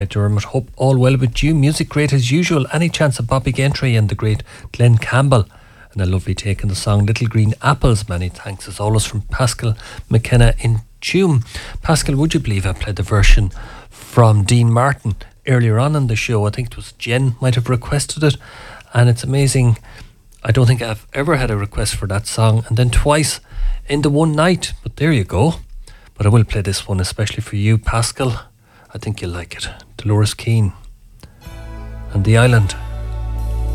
Dermot, hope all well with you. Music great as usual. Any chance of Bobby Gentry and the great Glenn Campbell? And a lovely take in the song Little Green Apples. Many thanks as always from Pascal McKenna in Tuam. Pascal, would you believe I played the version from Dean Martin earlier on in the show? I think it was Jen might have requested it, and it's amazing. I don't think I've ever had a request for that song, and then twice in the one night. But there you go. But I will play this one especially for you, Pascal. I think you'll like it. Dolores Keane and The Island.